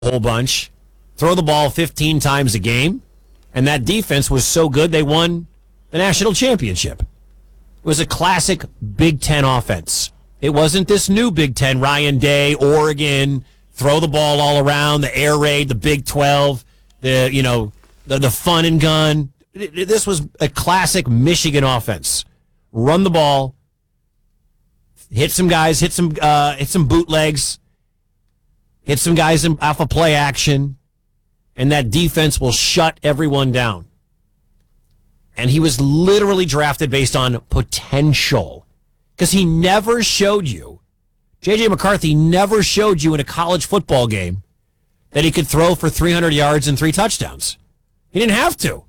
whole bunch, throw the ball 15 times a game, and that defense was so good they won the national championship. It was a classic Big Ten offense. It wasn't this new Big Ten, Ryan Day, Oregon, throw the ball all around, the air raid, the Big 12, the fun and gun. This was a classic Michigan offense. Run the ball, hit some guys, hit some bootlegs, hit some guys off of play action, and that defense will shut everyone down. And he was literally drafted based on potential because he never showed you, J.J. McCarthy never showed you in a college football game that he could throw for 300 yards and 3 touchdowns. He didn't have to.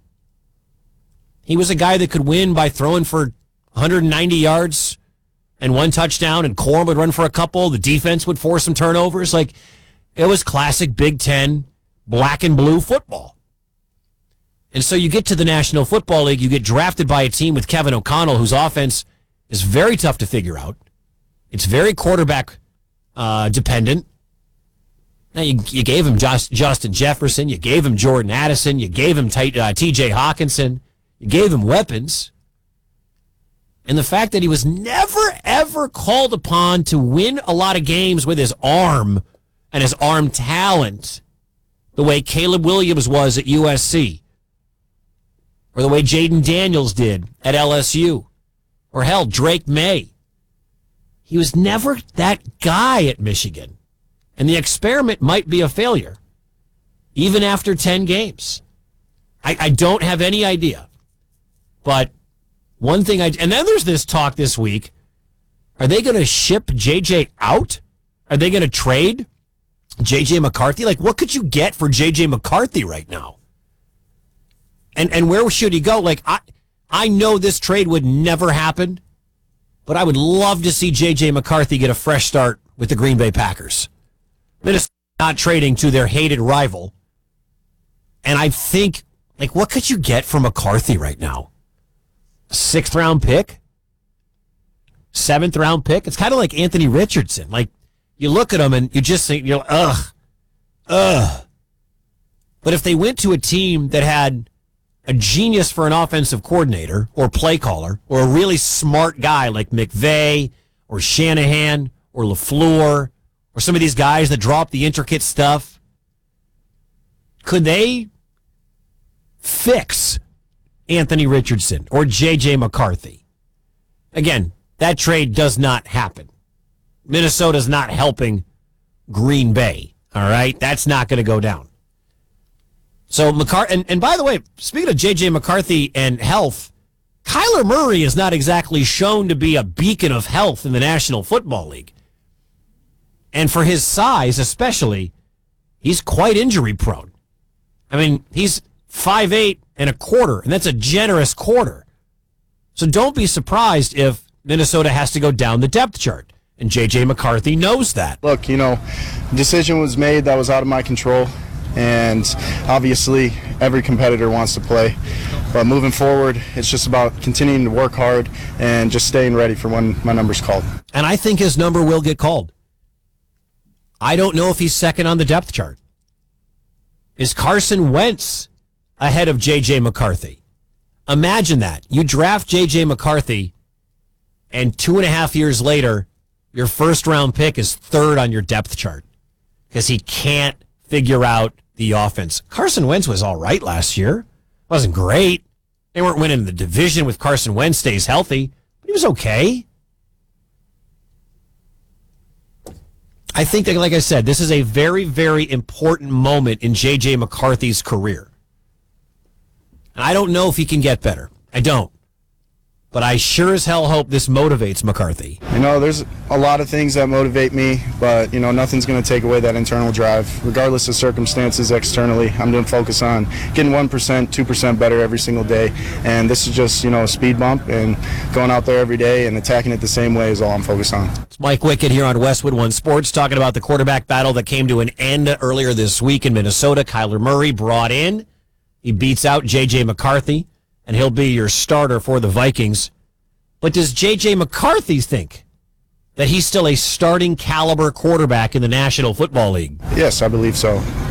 He was a guy that could win by throwing for 190 yards and 1 touchdown, and Corum would run for a couple. The defense would force some turnovers. It was classic Big Ten black and blue football. And so you get to the National Football League, you get drafted by a team with Kevin O'Connell, whose offense is very tough to figure out. It's very quarterback dependent. Now, you gave him Justin Jefferson, you gave him Jordan Addison, you gave him T.J. Hawkinson, you gave him weapons. And the fact that he was never, ever called upon to win a lot of games with his arm and his arm talent, the way Caleb Williams was at USC, or the way Jaden Daniels did at LSU, or hell, Drake May. He was never that guy at Michigan. And the experiment might be a failure, even after 10 games. I don't have any idea. But one thing and then there's this talk this week. Are they going to ship JJ out? Are they going to trade JJ McCarthy? What could you get for JJ McCarthy right now? And where should he go? I know this trade would never happen, but I would love to see JJ McCarthy get a fresh start with the Green Bay Packers. Minnesota not trading to their hated rival. And I think, what could you get for McCarthy right now? A 6th round pick? 7th round pick? It's kind of like Anthony Richardson. You look at him and you just think, you're like, ugh. But if they went to a team that had a genius for an offensive coordinator or play caller or a really smart guy like McVay or Shanahan or LaFleur or some of these guys that drop the intricate stuff, could they fix Anthony Richardson or J.J. McCarthy? Again, that trade does not happen. Minnesota's not helping Green Bay, all right? That's not going to go down. So, and by the way, speaking of J.J. McCarthy and health, Kyler Murray is not exactly shown to be a beacon of health in the National Football League. And for his size especially, he's quite injury prone. I mean, he's 5'8" and a quarter, and that's a generous quarter. So don't be surprised if Minnesota has to go down the depth chart. And J.J. McCarthy knows that. Look, decision was made that was out of my control. And obviously, every competitor wants to play. But moving forward, it's just about continuing to work hard and just staying ready for when my number's called. And I think his number will get called. I don't know if he's second on the depth chart. Is Carson Wentz ahead of J.J. McCarthy? Imagine that. You draft J.J. McCarthy, and 2.5 years later, your first-round pick is 3rd on your depth chart because he can't figure out the offense. Carson Wentz was all right last year. Wasn't great. They weren't winning the division with Carson Wentz stays healthy, but he was okay. I think that, like I said, this is a very, very important moment in J.J. McCarthy's career. And I don't know if he can get better. I don't. But I sure as hell hope this motivates McCarthy. There's a lot of things that motivate me, but, nothing's going to take away that internal drive. Regardless of circumstances externally, I'm going to focus on getting 1%, 2% better every single day. And this is just, a speed bump, and going out there every day and attacking it the same way is all I'm focused on. It's Mike Wickett here on Westwood One Sports talking about the quarterback battle that came to an end earlier this week in Minnesota. Kyler Murray brought in. He beats out J.J. McCarthy, and he'll be your starter for the Vikings. But does J.J. McCarthy think that he's still a starting caliber quarterback in the National Football League? Yes, I believe so.